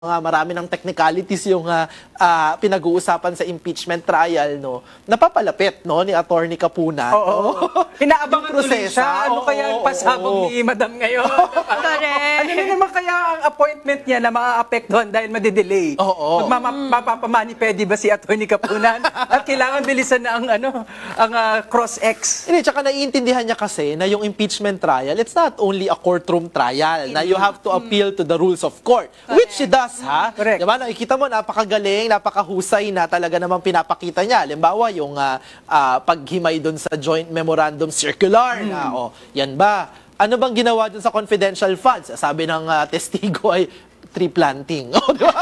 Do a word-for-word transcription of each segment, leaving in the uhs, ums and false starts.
Mga marami ng technicalities yung ah, ah, pinag-uusapan sa impeachment trial, no, napapalapit, no, ni Attorney Capuna. Oo. Inaabangan tuloy siya. Ano Oo, kaya ang pasabog oo. ni Madam ngayon? Correct. Ano na naman kaya ang appointment niya na maaapektuhan dahil madidelay? Oo. Magmapapamani-pedi ba si Attorney Capunan? At kailangan bilisan na ang, ano, ang ah, cross-ex. Hindi, tsaka naiintindihan niya kasi na yung impeachment trial, it's not only a courtroom trial, na you have to appeal to the rules of court, which she does, ha? Correct. Diba? Nakikita mo, napakagaling, napakahusay na talaga namang pinapakita niya. Halimbawa, yung ah, ah, paghimay doon sa joint memorandum circular na, oh, yan ba? Ano bang ginawa dun sa confidential funds? Sabi ng ah, testigo ay tree planting. Oh, di ba?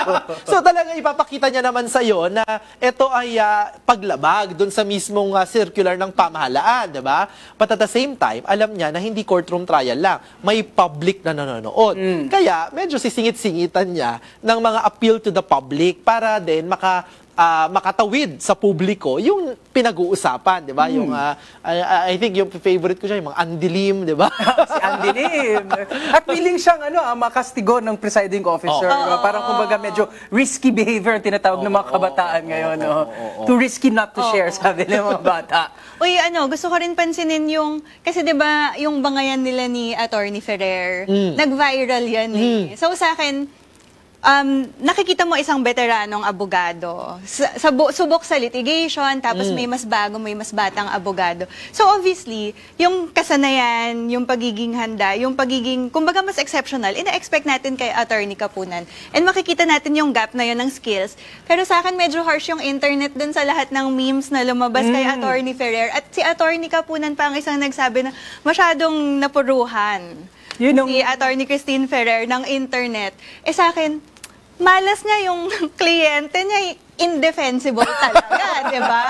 So talaga ipapakita niya naman sa iyo na ito ay ah, paglabag doon sa mismong ah, circular ng pamahalaan, di ba? But at the same time, alam niya na hindi courtroom trial lang, may public na nanonood. Kaya medyo sisingit-singitan niya ng mga appeal to the public para din maka ah, makatawid sa publiko yung pinag-uusapan, di ba? Yung ah, I, I think yung favorite ko siya, yung mga andilim, di ba? Si Andy Lim. At willing siyang ano, ah, makastigo ng presiding officer. Oo. no? Parang kumbaga medyo risky behavior ang tinatawag ng mga kabataan ngayon. no? Too risky not to share, sabi ng mga bata. Uy, ano, gusto ko rin pansinin yung, kasi 'di ba yung bangayan nila ni Attorney Ferrer, nag-viral yan eh. So sa akin, um, nakikita mo isang veteranong abogado. Sa, sa bu- subok sa litigation, tapos may mas bago, may mas batang abogado. So obviously, yung kasanayan, yung pagiging handa, yung pagiging, kumbaga mas exceptional, ina-expect natin kay Attorney Capunan. And makikita natin yung gap na yun ng skills. Pero sa akin, medyo harsh yung internet dun sa lahat ng memes na lumabas kay Attorney Ferrer. At si Attorney Capunan pa ang isang nagsabi na masyadong napuruhan. Yun ang- Si Attorney Christine Ferrer ng internet. Eh sa akin, malas niya yung kliyente niya, indefensible talaga, di ba?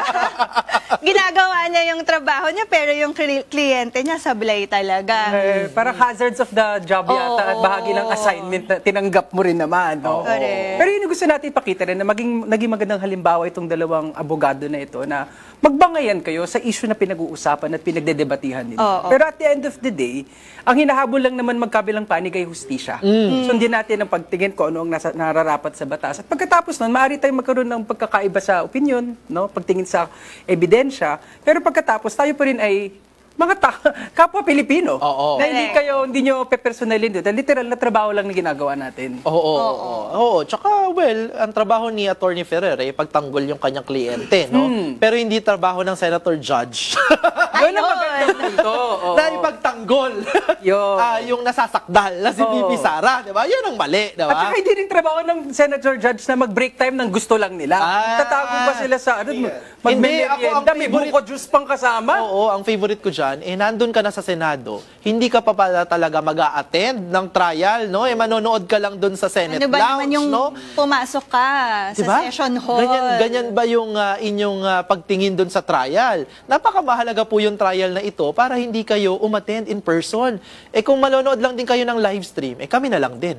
Ginagawa niya yung trabaho niya, pero yung kli- kliyente niya sablay talaga. Eh, parang hazards of the job yata at Oo. bahagi ng assignment na tinanggap mo rin naman. No? Correct. Pero yun yung gusto natin ipakita rin na maging, naging magandang halimbawa itong dalawang abogado na ito na magbangayan kayo sa issue na pinag-uusapan at pinagdedebatihan nila. Oo. Pero at the end of the day, ang hinahabol lang naman magkabilang panig ay hustisya. Sundin natin ang pagtingin ko ano ang nasa, nararapat sa batas. At pagkatapos nun, maaari tayong magkaroon ng pagkakaiba sa opinion, no? Pagtingin sa ebidensya. Pero pagkatapos, tayo pa rin ay mga ta- kapwa Pilipino. Oo. Na hindi kayo, hindi nyo pepersonalin doon. Literal na trabaho lang na ginagawa natin. Oo, oo, oo. Oo, tsaka, well, ang trabaho ni Attorney Ferrer ay pagtanggol yung kanyang kliyente, no? Pero hindi trabaho ng Senator Judge. Yun ang magandang punto. Oo. na ipagtanggol Yun. ah, yung nasasakdal na si Oo. Bibi Sara, di ba? Yun ang mali, di At saka ba? hindi rin trabaho ng Senator Judge na mag-break time ng gusto lang nila. Ah. Tatago ba sila sa ano? Hindi, ako ang Mag-merienda, may favorite- buko juice pang kasama? Oo, ang favorite ko dyan, eh, nandun ka na sa Senado, hindi ka pa pala talaga mag-a-attend ng trial, no? Eh, manonood ka lang dun sa Senate Ano ba Lounge, naman yung no? pumasok ka sa Diba? session hall? Ganyan, ganyan ba yung ah, inyong ah, pagtingin doon sa trial? Napakamahalaga po yung trial na ito para hindi kayo umattend in person. Eh kung manonood lang din kayo ng live stream, eh kami na lang din.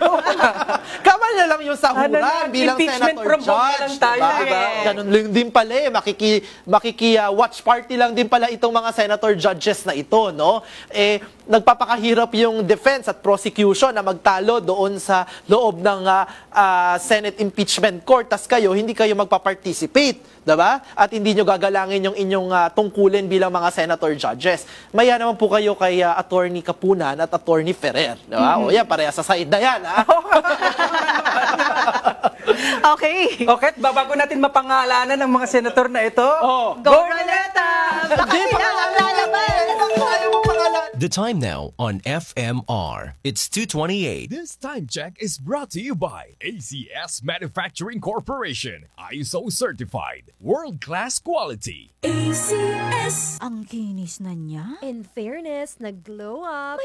Kami na lang yung sahuran Ano na, bilang impeachment Senator from home na Judge. lang tayo, diba? diba? Ganun lang din pala eh. Makiki, makiki ah, watch party lang din pala itong mga Senator Judges na ito, no? Eh, nagpapakahirap yung defense at prosecution na magtalo doon sa loob ng ah, ah, Senate Impeachment Court. Tas kayo, hindi kayo magpa-participate, diba? At hindi nyo gagalangin yung inyong ah, tungkulin bilang mga Senator Judges. Maya naman po kayo kay ah, Attorney Capunan at Attorney Ferrer, diba? O yan, pareha sa side na yan, ha? Okay. Okay, at babago natin mapangalanan ng mga senator na ito. Oh. Go Roleta! Baka Di, sila ang lalaban! Ayaw mo pangalan. The time now on F M R. It's two twenty-eight. This time check is brought to you by A C S Manufacturing Corporation, I S O certified, world-class quality. A C S. Ang kinis na niya. In fairness, nag-glow up.